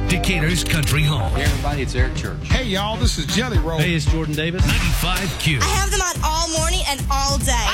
Decatur's Country Home. Hey, everybody, it's Eric Church. Hey, y'all, this is Jelly Roll. Hey, it's Jordan Davis. 95Q. I have them on all morning and all day.